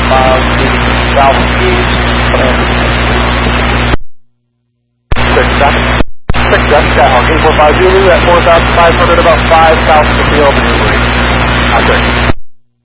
miles, valve speed, quick stop. Quick stop, Skyhawk 845 Zulu at 4,500, about 5,000 to field, maneuvering. After.